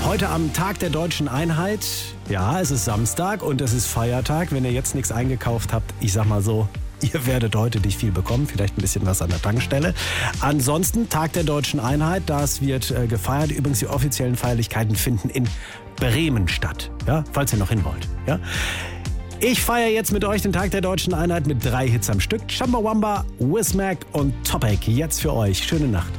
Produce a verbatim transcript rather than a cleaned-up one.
Heute am Tag der Deutschen Einheit. Ja, es ist Samstag und es ist Feiertag. Wenn ihr jetzt nichts eingekauft habt, ich sag mal so, ihr werdet heute nicht viel bekommen, vielleicht ein bisschen was an der Tankstelle. Ansonsten Tag der Deutschen Einheit, das wird äh, gefeiert. Übrigens, die offiziellen Feierlichkeiten finden in Bremen statt, ja, falls ihr noch hin wollt. Ja. Ich feiere jetzt mit euch den Tag der Deutschen Einheit mit drei Hits am Stück. Chumbawamba, Wismac und Topic. Jetzt für euch. Schöne Nacht.